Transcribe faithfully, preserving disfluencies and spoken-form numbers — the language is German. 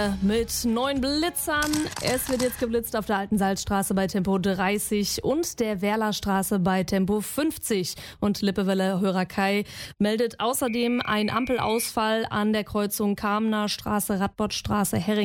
Mit neun Blitzern. Es wird jetzt geblitzt auf der Alten Salzstraße bei Tempo dreißig und der Werlerstraße bei Tempo fünfzig. Und Lippewelle-Hörer Kai meldet außerdem einen Ampelausfall an der Kreuzung Kamener Straße, Radbottstraße, Hering.